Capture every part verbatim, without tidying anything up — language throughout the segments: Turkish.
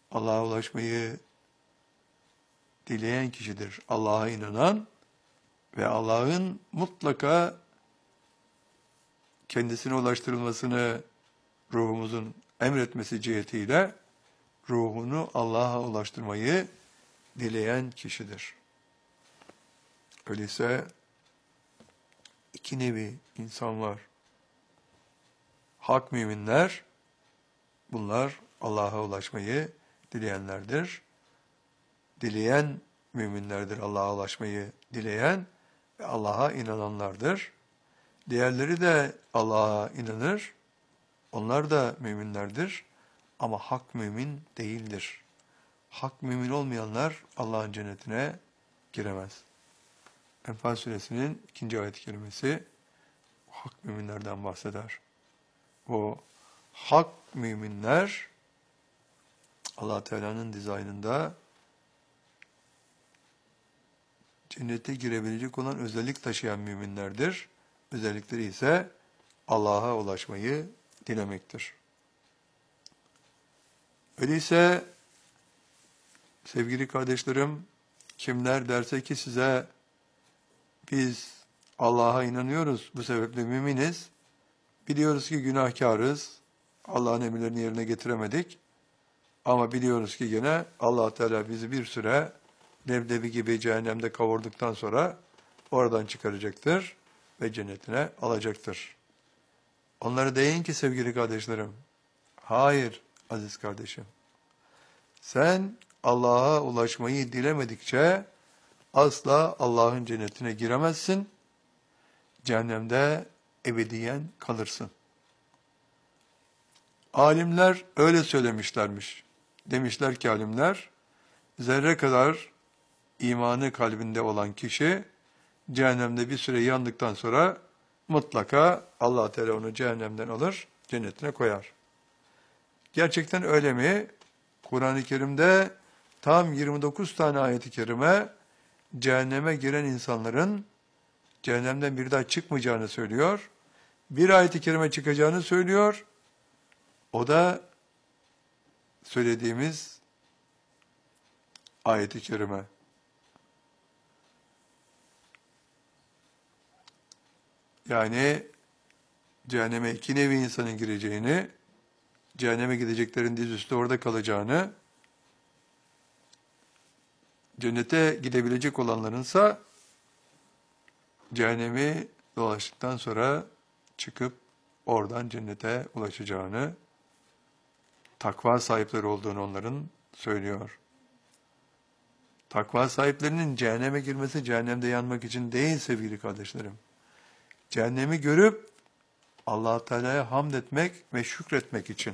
Allah'a ulaşmayı dileyen kişidir. Allah'a inanan ve Allah'ın mutlaka kendisine ulaştırılmasını ruhumuzun emretmesi cihetiyle ruhunu Allah'a ulaştırmayı dileyen kişidir. Öyleyse iki nevi insan var. Hak müminler, bunlar Allah'a ulaşmayı dileyenlerdir. Dileyen müminlerdir, Allah'a ulaşmayı dileyen ve Allah'a inananlardır. Diğerleri de Allah'a inanır, onlar da müminlerdir ama hak mümin değildir. Hak mümin olmayanlar Allah'ın cennetine giremez. Enfal suresinin ikinci ayet-i kerimesi hak müminlerden bahseder. O hak müminler Allah Teala'nın dizaynında cennete girebilecek olan özellik taşıyan müminlerdir. Özellikleri ise Allah'a ulaşmayı dilemektir. Öyleyse sevgili kardeşlerim, kimler derse ki size biz Allah'a inanıyoruz, bu sebeple müminiz, biliyoruz ki günahkarız, Allah'ın emirlerini yerine getiremedik ama biliyoruz ki gene Allah Teala bizi bir süre leblebi gibi cehennemde kavurduktan sonra oradan çıkaracaktır ve cennetine alacaktır. Onlara deyin ki sevgili kardeşlerim, hayır aziz kardeşim, sen Allah'a ulaşmayı dilemedikçe asla Allah'ın cennetine giremezsin, cehennemde ebediyen kalırsın. Alimler öyle söylemişlermiş. Demişler ki alimler, zerre kadar imanı kalbinde olan kişi cehennemde bir süre yandıktan sonra mutlaka Allah Teala onu cehennemden alır, cennetine koyar. Gerçekten öyle mi? Kur'an-ı Kerim'de tam yirmi dokuz tane ayet-i kerime cehenneme giren insanların cehennemden bir daha çıkmayacağını söylüyor. Bir ayet-i kerime çıkacağını söylüyor. O da söylediğimiz ayet-i kerime. Yani cehenneme iki nevi insanın gireceğini, cehenneme gideceklerin dizüstü orada kalacağını, cennete gidebilecek olanlarınsa cehennemi dolaştıktan sonra çıkıp oradan cennete ulaşacağını, takva sahipleri olduğunu onların söylüyor. Takva sahiplerinin cehenneme girmesi cehennemde yanmak için değil sevgili kardeşlerim. Cehennemi görüp Allah Teala'ya hamd etmek ve şükretmek için.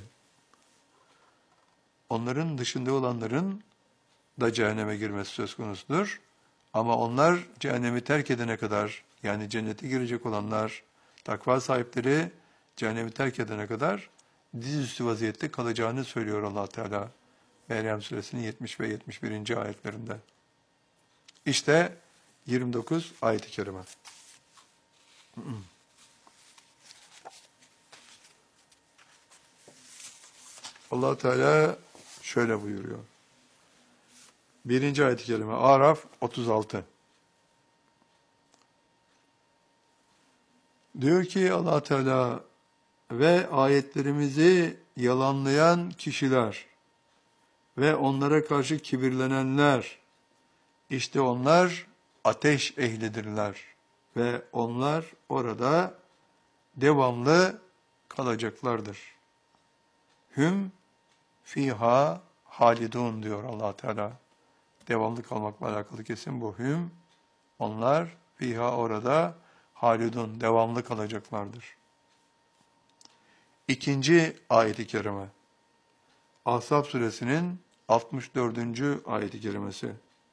Onların dışında olanların da cehenneme girmesi söz konusudur. Ama onlar cehennemi terk edene kadar, yani cennete girecek olanlar, takva sahipleri cehennemi terk edene kadar dizüstü vaziyette kalacağını söylüyor Allah Teala. Meryem suresinin yetmiş ve yetmiş birinci ayetlerinde. İşte yirmi dokuz ayet-i kerime. Allah Teala şöyle buyuruyor. Birinci ayet-i kerime Araf otuz altı. Diyor ki Allah Teala ve ayetlerimizi yalanlayan kişiler ve onlara karşı kibirlenenler, işte onlar ateş ehlidirler ve onlar orada devamlı kalacaklardır. Hüm fiha halidun diyor Allah Teala. Devamlı kalmakla alakalı kesin bu. Hüm, onlar fiha orada halidun, devamlı kalacaklardır. İkinci ayet-i kerime. Ahzab suresinin altmış dördüncü ayet-i kerimesi.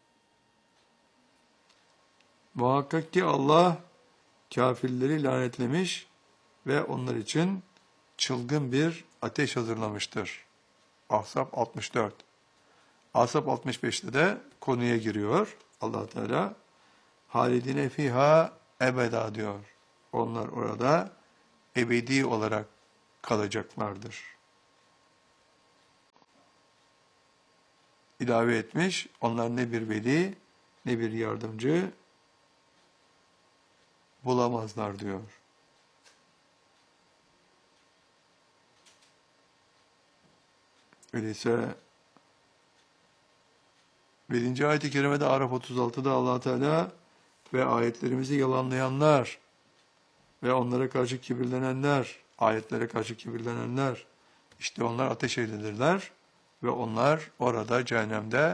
Muhakkak ki Allah kafirleri lanetlemiş ve onlar için çılgın bir ateş hazırlamıştır. Ahzab altmış dört. Ahzab altmış beşte de konuya giriyor Allah Teala. Halidine fiha ebeda diyor. Onlar orada ebedi olarak kalacaklardır. ilave etmiş. Onlar ne bir veli ne bir yardımcı bulamazlar diyor. Öyleyse birinci ayet-i kerimede Araf otuz altıda Allah Teala ve ayetlerimizi yalanlayanlar ve onlara karşı kibirlenenler, ayetlere karşı kibirlenenler, işte onlar ateş ehlidirler ve onlar orada cehennemde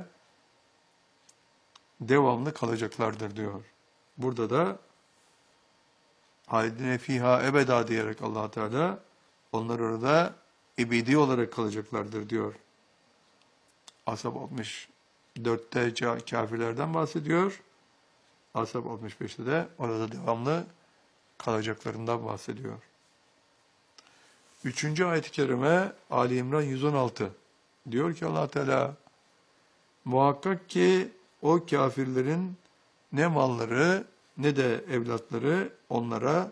devamlı kalacaklardır diyor. Burada da halidine fiha ebeda diyerek Allah Teala onlar orada ebedi olarak kalacaklardır diyor. Ashab altmış dörtte kafirlerden bahsediyor. Ashab altmış beşte de orada devamlı kalacaklarından bahsediyor. Üçüncü ayet-i kerime Ali İmran yüz on altı. Diyor ki Allah Teala muhakkak ki o kafirlerin ne malları ne de evlatları onlara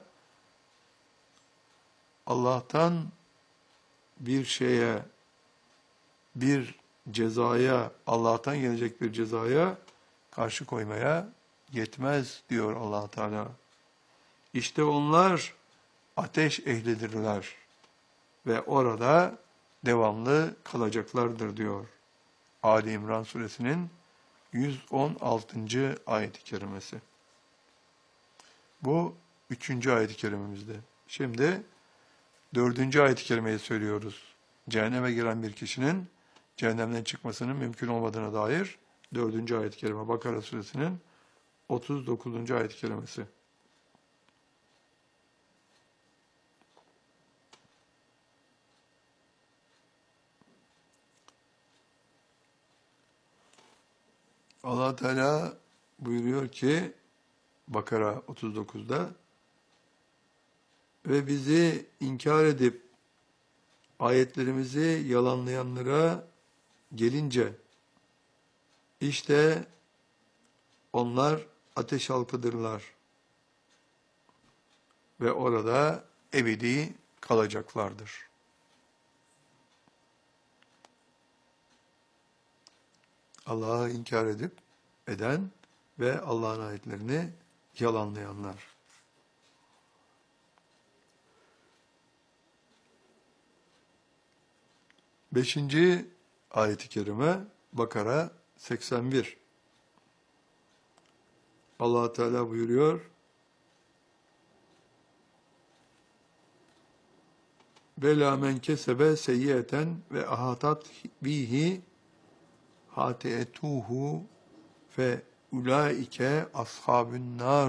Allah'tan bir şeye, bir cezaya, Allah'tan gelecek bir cezaya karşı koymaya yetmez diyor Allah Teala. İşte onlar ateş ehlidirler ve orada devamlı kalacaklardır diyor. Ali İmran suresinin yüz on altıncı ayet-i kerimesi. Bu üçüncü ayet-i kerimemizde. Şimdi dördüncü ayet-i kerimeyi söylüyoruz. Cehenneme giren bir kişinin cehennemden çıkmasının mümkün olmadığına dair dördüncü ayet-i kerime. Bakara suresinin otuz dokuzuncu ayet-i kerimesi. Allah Teala buyuruyor ki Bakara otuz dokuzda ve bizi inkar edip ayetlerimizi yalanlayanlara gelince işte onlar ateş halkıdırlar ve orada ebedi kalacaklardır. Allah'ı inkar edip eden ve Allah'ın ayetlerini yalanlayanlar. Beşinci ayet-i kerime Bakara seksen bir. Allah Teala buyuruyor. Bela men kesebe seyyiyeten ve ahatat bihi hatetuhu fe ulaike ashabun nar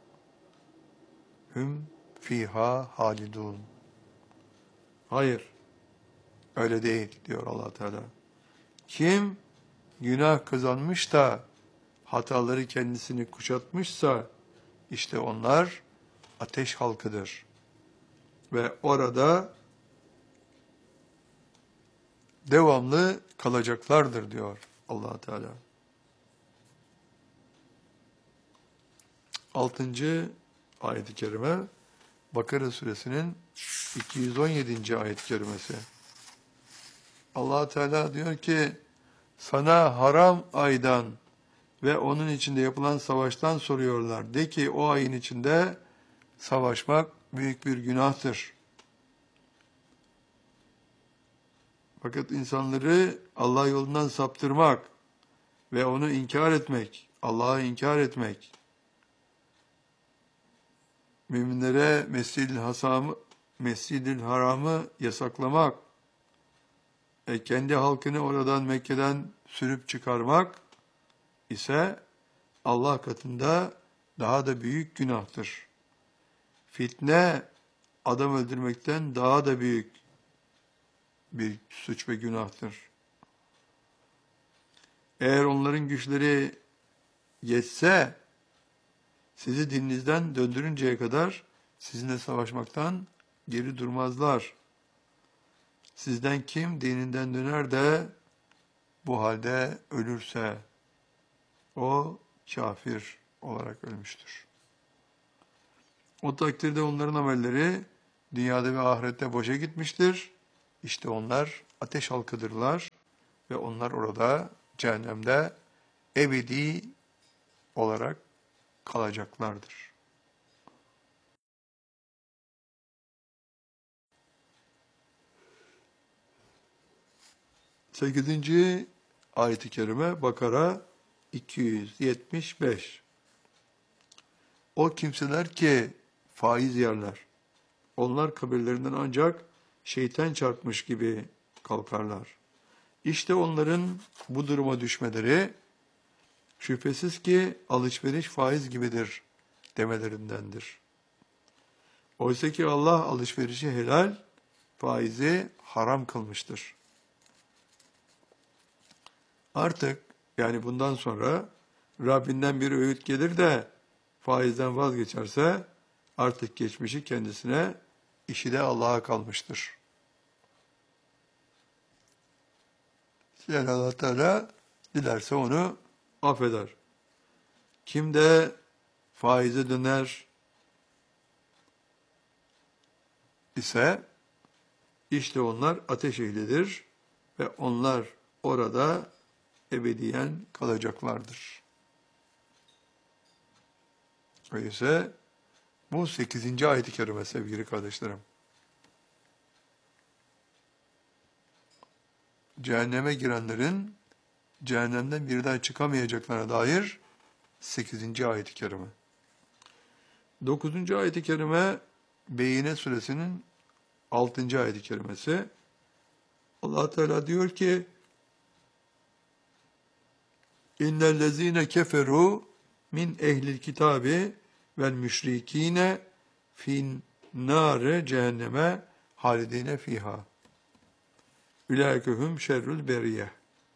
hum fiha halidun. Hayır, öyle değil diyor Allah Teala. Kim günah kazanmış da hataları kendisini kuşatmışsa işte onlar ateş halkıdır. Ve orada devamlı kalacaklardır diyor Allah Teala. Altıncı ayet-i kerime Bakara suresinin iki yüz on yedinci ayet-i kerimesi. Allah Teala diyor ki sana haram aydan ve onun içinde yapılan savaştan soruyorlar. De ki o ayın içinde savaşmak büyük bir günahtır. Fakat insanları Allah yolundan saptırmak ve onu inkar etmek, Allah'ı inkar etmek, müminlere Mescid-i Hasam'ı, Mescid-i Haram'ı yasaklamak, e kendi halkını oradan Mekke'den sürüp çıkarmak ise Allah katında daha da büyük günahtır. Fitne adam öldürmekten daha da büyük bir suç ve günahtır. Eğer onların güçleri yetse sizi dininizden döndürünceye kadar sizinle savaşmaktan geri durmazlar. Sizden kim dininden döner de bu halde ölürse o kafir olarak ölmüştür. O takdirde onların amelleri dünyada ve ahirette boşa gitmiştir. İşte onlar ateş halkıdırlar ve onlar orada cehennemde ebedi olarak kalacaklardır. Sekizinci ayet-i kerime Bakara iki yüz yetmiş beş. O kimseler ki faiz yerler, onlar kabirlerinden ancak şeytan çarpmış gibi kalkarlar. İşte onların bu duruma düşmeleri, şüphesiz ki alışveriş faiz gibidir demelerindendir. Oysa ki Allah alışverişi helal, faizi haram kılmıştır. Artık yani bundan sonra Rabbinden bir öğüt gelir de faizden vazgeçerse artık geçmişi kendisine, işi de Allah'a kalmıştır. Yani Allah Teala dilerse onu affeder. Kim de faize döner ise işte onlar ateş ehlidir ve onlar orada ebediyen kalacaklardır. Öyleyse bu sekizinci ayet-i kerime sevgili kardeşlerim. Cehenneme girenlerin cehennemden bir daha çıkamayacaklarına dair sekizinci ayet-i kerime. dokuzuncu ayet-i kerime Beyine suresinin altıncı ayet-i kerimesi. Allah Teala diyor ki: İnnellezîne keferû min ehlil kitabi vel müşrikîne fin nâre cehenneme halidine fiha. Ülâkehum şerrül beriyeh.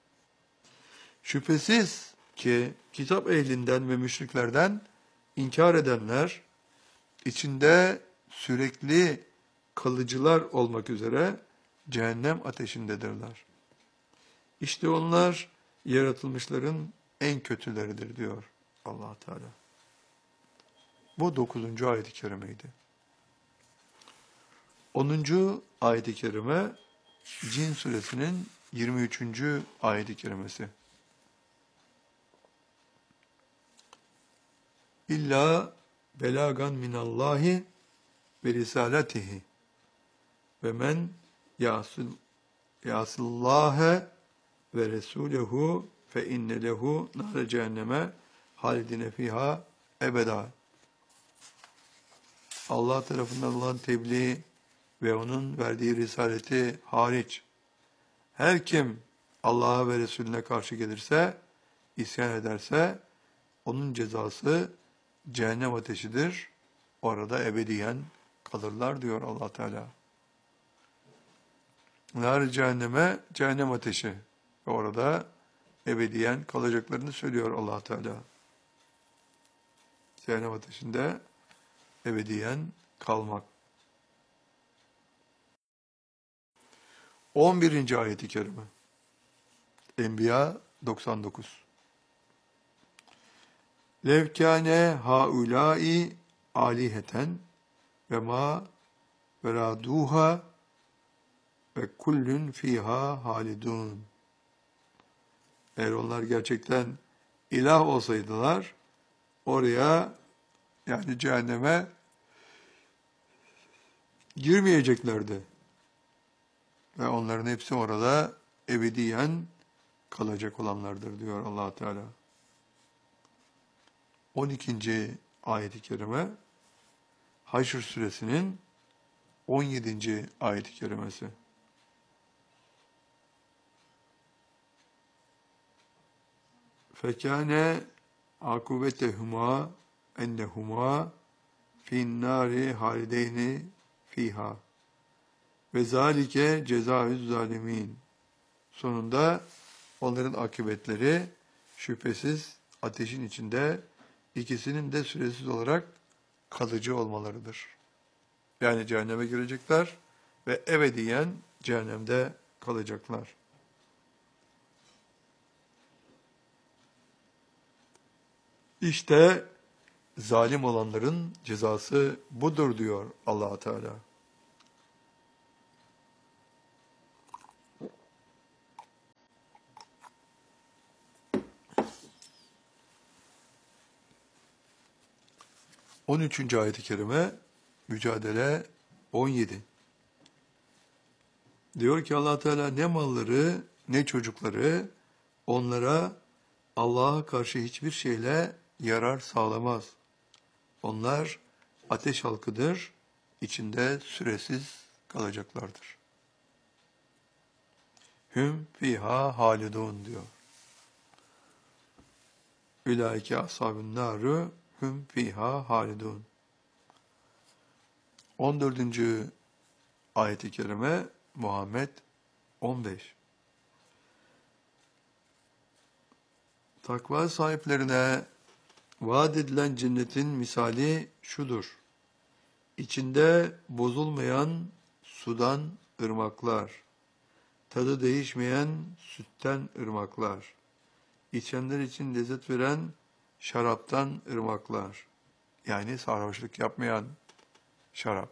Şüphesiz ki kitap ehlinden ve müşriklerden inkar edenler içinde sürekli kalıcılar olmak üzere cehennem ateşindedirler. İşte onlar yaratılmışların en kötüleridir diyor Allah Teala. Bu dokuzuncu ayet-i kerimeydi. Onuncu ayet-i kerime Cin suresinin yirmi üçüncü ayet-i kerimesi. İlla belagan minallahi ve risalatihi ve men yasil yasillâhe ve resûlehu fe inne lehu nâre cehenneme halidine fiha ebeda. Allah tarafından olan tebliğ ve onun verdiği risaleti hariç her kim Allah'a ve Resulüne karşı gelirse, isyan ederse onun cezası cehennem ateşidir. Orada ebediyen kalırlar diyor Allah Teala. Nar cehenneme, cehennem ateşi. Orada ebediyen kalacaklarını söylüyor Allah Teala. Cehennem ateşinde ebediyen kalmak. on birinci ayet-i kerime. Enbiya doksan dokuz. Levkâne haulâi aliheten ve ma veraduha ve kullun fiha halidun. Eğer onlar gerçekten ilah olsaydılar oraya, yani cehenneme girmeyeceklerdi. Ve onların hepsi orada ebediyen kalacak olanlardır diyor Allah Teala. on ikinci ayet-i kerime Haşr suresinin on yedinci ayet-i kerimesi. Fekâne akubetehuma ennehuma fin nâri halideyni fiha ve zâlike cezâüz zâlimîn. Sonunda onların akıbetleri şüphesiz ateşin içinde ikisinin de süresiz olarak kalıcı olmalarıdır. Yani cehenneme girecekler ve ebediyen cehennemde kalacaklar. İşte zalim olanların cezası budur diyor Allah Teala. on üçüncü ayet-i kerime Mücadele on yedi. Diyor ki Allah Teala ne malları ne çocukları onlara Allah'a karşı hiçbir şeyle yarar sağlamaz. Onlar ateş halkıdır, içinde süresiz kalacaklardır. Hüm fiha halidun diyor. Ülaike ashabun naru hüm fiha halidun. on dördüncü ayet-i kerime Muhammed on beş. Takva sahiplerine vaat edilen cennetin misali şudur. İçinde bozulmayan sudan ırmaklar, tadı değişmeyen sütten ırmaklar, içenler için lezzet veren şaraptan ırmaklar, yani sarhoşluk yapmayan şarap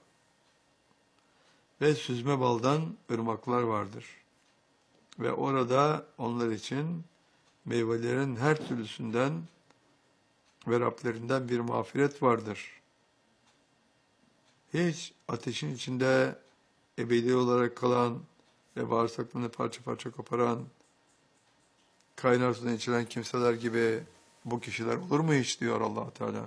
ve süzme baldan ırmaklar vardır. Ve orada onlar için meyvelerin her türlüsünden ve Rablerinden bir mağfiret vardır. Hiç ateşin içinde ebedi olarak kalan ve bağırsaklarını parça parça koparan, kaynar sudan içilen kimseler gibi bu kişiler olur mu hiç diyor Allah Teala.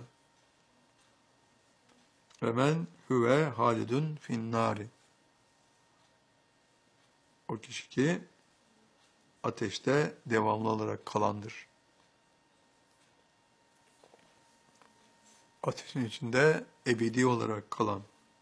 Ve men huve halidun finnari. O kişi ki ateşte devamlı olarak kalandır. Ateşin içinde ebedi olarak kalan.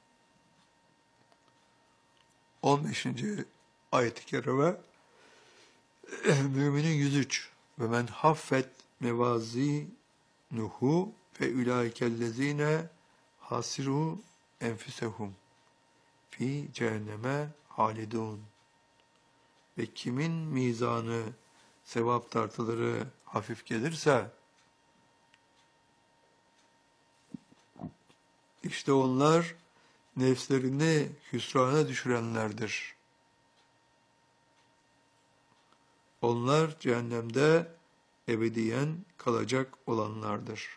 on beşinci ayet-i kerime Müminin yüz üç. Ve men haffet mevazinuhu fe ulaikellezine hasiru enfusehum fi cehenneme halidun. Ve kimin mizanı, sevap tartıları hafif gelirse, işte onlar nefslerini hüsrana düşürenlerdir. Onlar cehennemde ebediyen kalacak olanlardır.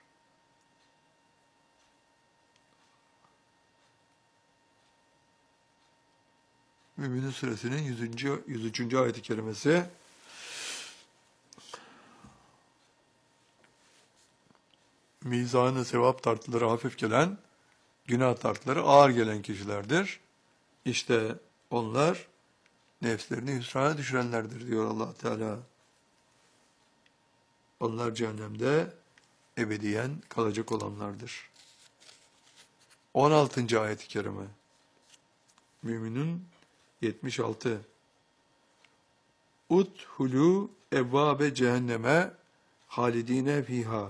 Mü'minin suresinin yüzüncü. yüz üçüncü ayet-i kerimesi mizanı sevap tartıları hafif gelen, günah tartıları ağır gelen kişilerdir. İşte onlar nefslerini hüsrana düşürenlerdir diyor Allah Teala. Onlar cehennemde ebediyen kalacak olanlardır. on altıncı ayet-i kerime Mü'minin yetmiş altı. Udhulu evvabe cehenneme halidine fiha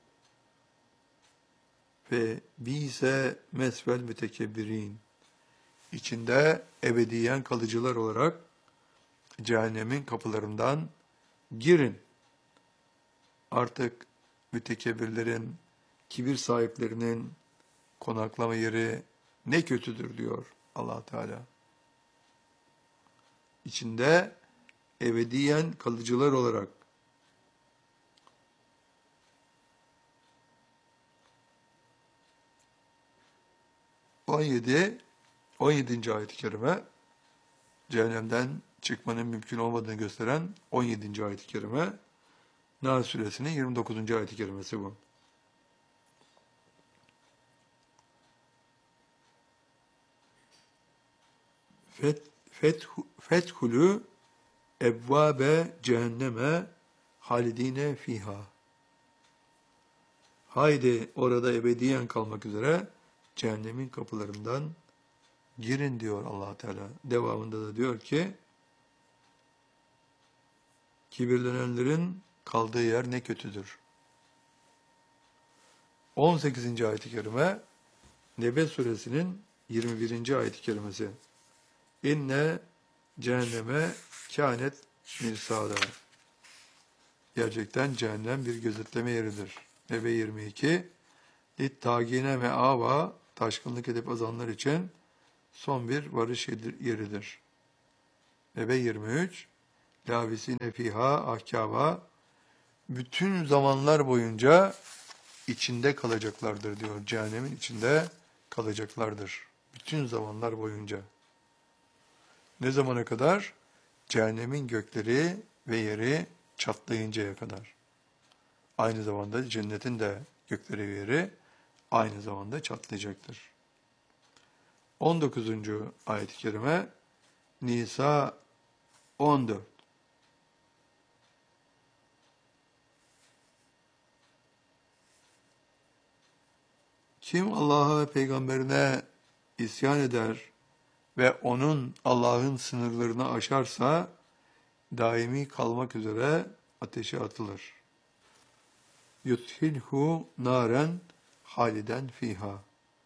ve bise mesvel mütekebbirin. İçinde ebediyen kalıcılar olarak cehennemin kapılarından girin. Artık mütekebbirlerin, kibir sahiplerinin konaklama yeri ne kötüdür diyor Allah Teala. İçinde ebediyen kalıcılar olarak on yedi on yedinci ayet-i kerime cehennemden çıkmanın mümkün olmadığını gösteren on yedinci ayet-i kerime Nahl suresinin yirmi dokuzuncu ayet-i kerimesi bu. Fet, fethu, fethulü evvabe cehenneme halidine fiha. Haydi orada ebediyen kalmak üzere cehennemin kapılarından girin diyor Allah Teala. Devamında da diyor ki kibirlenenlerin kaldığı yer ne kötüdür. on sekizinci ayet-i kerime Nebe suresinin yirmi birinci ayet-i kerimesi. İnne cehenneme kânet mirsâdâ. Gerçekten cehennem bir gözetleme yeridir. Nebe yirmi iki littâgine ve âvâ taşkınlık edip azanlar için son bir varış yeridir. Nebe yirmi üç lâvisîne fîhâ ahkâvâ bütün zamanlar boyunca içinde kalacaklardır diyor. Cehennemin içinde kalacaklardır. Bütün zamanlar boyunca. Ne zamana kadar? Cehennemin gökleri ve yeri çatlayıncaya kadar. Aynı zamanda cennetin de gökleri ve yeri aynı zamanda çatlayacaktır. on dokuzuncu ayet-i kerime Nisa on dört. Kim Allah'a ve peygamberine isyan eder ve onun Allah'ın sınırlarını aşarsa daimi kalmak üzere ateşe atılır. Yuthilhu naren haliden fiha.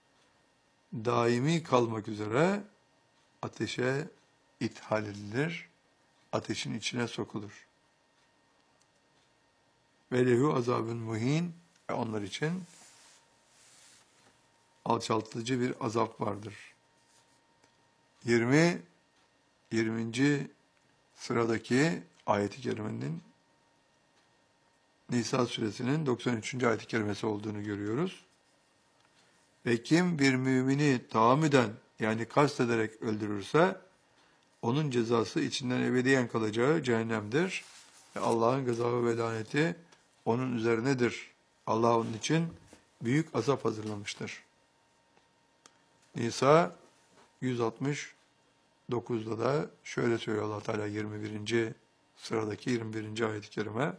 Daimi kalmak üzere ateşe ithal edilir, ateşin içine sokulur. Ve lehu azabun muhin, ve onlar için alçaltıcı bir azap vardır. yirmi yirminci sıradaki ayet-i kerimenin Nisa suresinin doksan üçüncü ayet-i kerimesi olduğunu görüyoruz. Ve kim bir mümini tahammüden, yani kastederek öldürürse onun cezası içinden ebediyen kalacağı cehennemdir. Ve Allah'ın gazabı ve laneti onun üzerinedir. Allah onun için büyük azap hazırlamıştır. Nisa yüz altmış dokuzda da şöyle söylüyor Allah Teala yirmi birinci sıradaki yirmi birinci ayet-i kerime.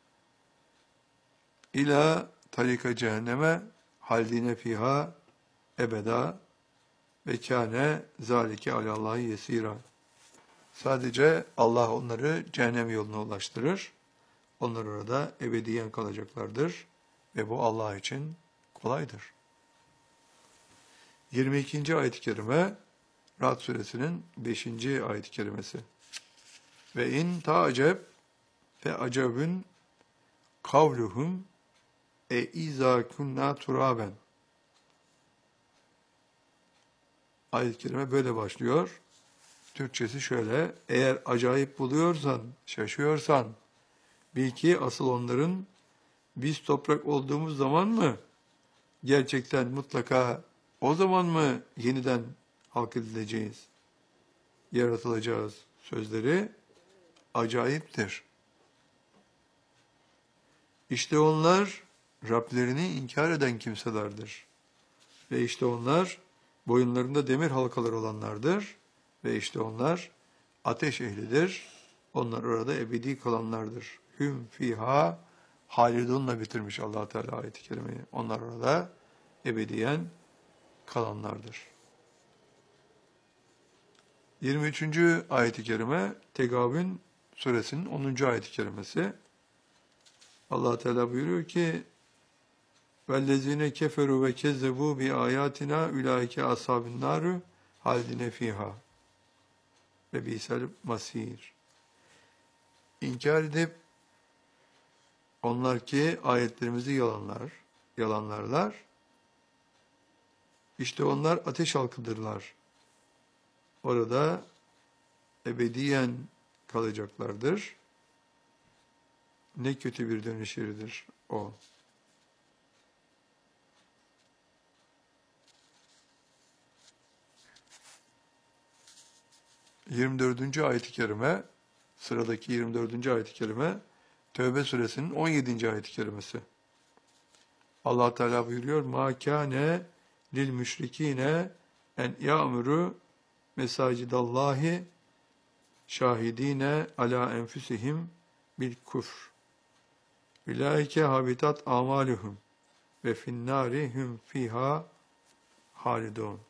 İlâ tarika cehenneme haldine fiha ebeda ve kâne zâlike alallâhi yesîrâ. Sadece Allah onları cehennem yoluna ulaştırır. Onlar orada ebediyen kalacaklardır. Ve bu Allah için kolaydır. yirmi ikinci ayet-i kerime Ra'd suresinin beşinci ayet-i kerimesi. Ve in ta'ceb fe acebün kavluhum e izâ kunnâ turaben. Ayet-i kerime böyle başlıyor. Türkçesi şöyle: eğer acayip buluyorsan, şaşıyorsan, bil ki asıl onların biz toprak olduğumuz zaman mı, gerçekten mutlaka o zaman mı yeniden halk edileceğiz, yaratılacağız sözleri acayiptir. İşte onlar Rablerini inkar eden kimselerdir. Ve işte onlar boyunlarında demir halkaları olanlardır. Ve işte onlar ateş ehlidir. Onlar orada ebedi kalanlardır. Hüm fiha halidunla bitirmiş Allah Teala ayet-i kerimeyi. Onlar orada ebediyen kalanlardır. yirmi üçüncü ayet-i kerime Tegabün suresinin onuncu ayet-i kerimesi. Allah Teala buyuruyor ki: "Vellezine keferu ve kezzebu bi ayatina ulaike ashabun naru haldine fiha ve bisel masir." İnkar edip onlar ki ayetlerimizi yalanlar, yalanlarlar. İşte onlar ateş halkıdırlar. Orada ebediyen kalacaklardır. Ne kötü bir dönüş yeridir o. yirmi dördüncü ayet-i kerime, sıradaki yirmi dördüncü ayet-i kerime, Tevbe suresinin on yedinci ayet-i kerimesi. Allah Teala buyuruyor: "Ma kâne lil müşrikîne en ya'muru mesacidallahi şahidine ala enfusihim bil kufr. Ulaike habitat amaluhum ve finnâri hum fiha halidun."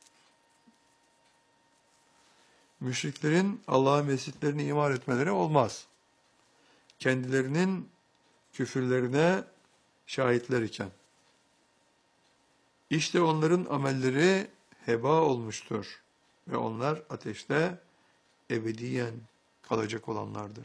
Müşriklerin Allah'ın mescitlerini imar etmeleri olmaz. Kendilerinin küfürlerine şahitler iken. İşte onların amelleri heba olmuştur ve onlar ateşte ebediyen kalacak olanlardır.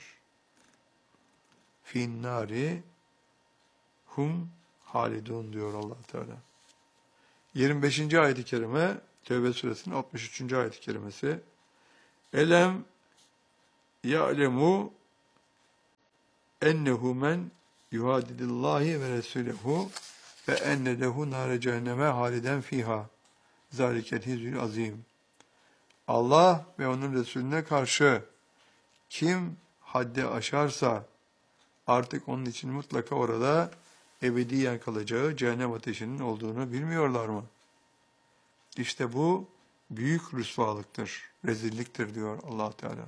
Finnari hum halidun diyor Allah Teala. yirmi beşinci ayet-i kerime Tevbe suresinin altmış üçüncü ayet-i kerimesi. Elem ya'lemu ennehu men yuhadidillahi ve resulehu ve enne lehu nâre cehenneme haliden fiha. Zâlikel hizül azîm. Allah ve onun Resulüne karşı kim haddi aşarsa artık onun için mutlaka orada ebediyen kalacağı cehennem ateşinin olduğunu bilmiyorlar mı? İşte bu büyük rüsvalıktır, rezilliktir diyor Allah Teala.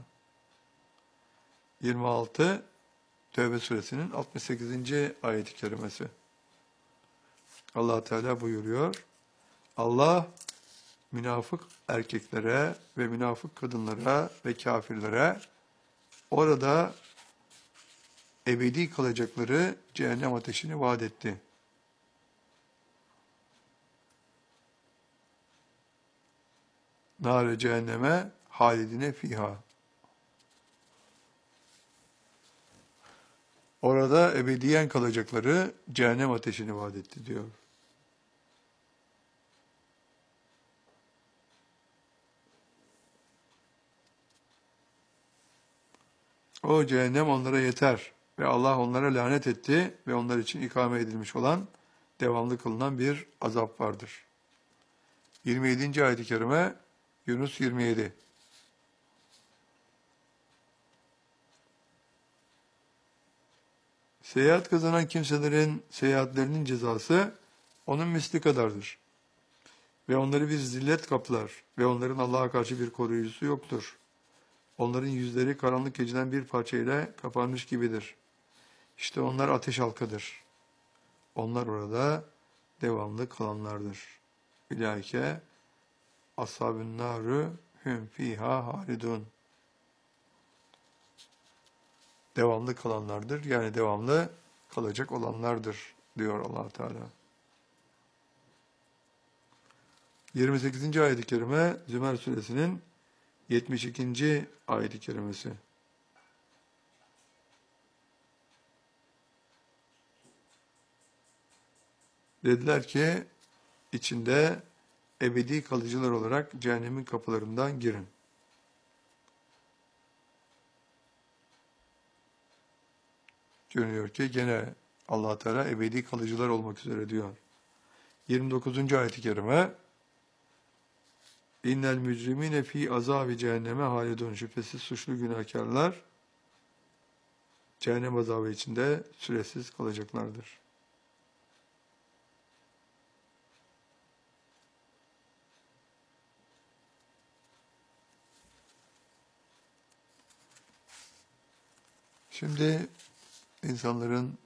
yirmi altı Tevbe suresinin altmış sekizinci ayet-i kerimesi. Allah Teala buyuruyor. Allah münafık erkeklere ve münafık kadınlara ve kafirlere orada ebedi kalacakları cehennem ateşini vaat etti. Nâre cehenneme halidine fiha. Orada ebediyen kalacakları cehennem ateşini vaat etti diyor. O cehennem onlara yeter ve Allah onlara lanet etti ve onlar için ikame edilmiş olan devamlı kılınan bir azap vardır. yirmi yedinci ayet-i kerime Yunus yirmi yedi. Seyahat kazanan kimselerin seyahatlerinin cezası onun misli kadardır. Ve onları bir zillet kaplar ve onların Allah'a karşı bir koruyucusu yoktur. Onların yüzleri karanlık geceden bir parçayla kapanmış gibidir. İşte onlar ateş halkadır. Onlar orada devamlı kalanlardır. Ulaike ashabun naru hum fiha halidun. Devamlı kalanlardır. Yani devamlı kalacak olanlardır diyor Allah Teala. yirmi sekizinci ayet-i kerime Zümer suresinin yetmiş ikinci ayet-i kerimesi. Dediler ki içinde ebedi kalıcılar olarak cehennemin kapılarından girin. Görünüyor ki gene Allah Teala ebedi kalıcılar olmak üzere diyor. yirmi dokuzuncu ayet-i kerime İnnel mücrimine fi azabi cehenneme halidun. Şüphesiz suçlu günahkarlar cehennem azabı içinde süresiz kalacaklardır. Şimdi insanların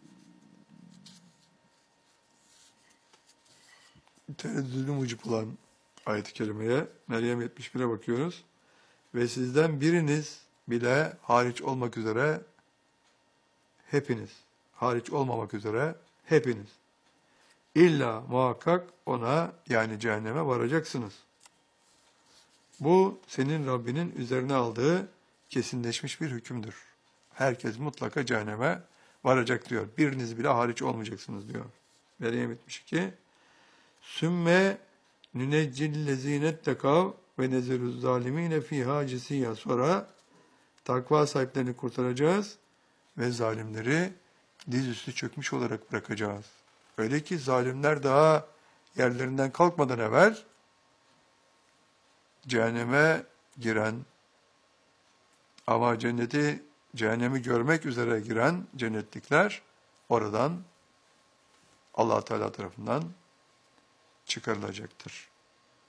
tereddüdü mucip olan ayet-i kerimeye, Meryem yetmiş bire bakıyoruz. Ve sizden biriniz bile hariç olmak üzere hepiniz, hariç olmamak üzere hepiniz, illa muhakkak ona yani cehenneme varacaksınız. Bu senin Rabbinin üzerine aldığı kesinleşmiş bir hükümdür. Herkes mutlaka cehenneme varacak diyor. Biriniz bile hariç olmayacaksınız diyor. Meryem yetmiş iki Sümme nüneccillezînet tekav ve nezeruz zalimîne fîhâ cisiyya. Sonra takva sahiplerini kurtaracağız ve zalimleri dizüstü çökmüş olarak bırakacağız. Öyle ki zalimler daha yerlerinden kalkmadan evvel cehenneme giren ama cenneti, cehennemi görmek üzere giren cennetlikler oradan Allah Teala tarafından çıkarılacaktır.